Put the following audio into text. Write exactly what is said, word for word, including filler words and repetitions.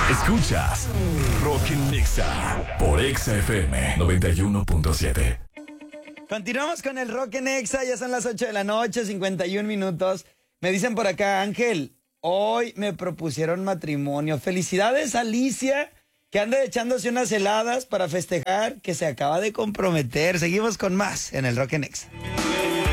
Escuchas Rock en Nexa por Exa F M noventa y uno punto siete. Continuamos con el Rock en Exa, ya son las ocho de la noche, cincuenta y un minutos. Me dicen por acá, Ángel, hoy me propusieron matrimonio. Felicidades, Alicia, que anda echándose unas heladas para festejar que se acaba de comprometer. Seguimos con más en el Rock en Exa.